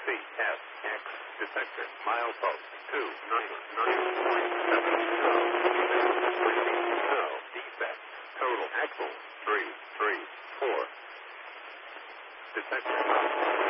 CSX detector milepost 299.7. No defect. Total axle 334. Detector.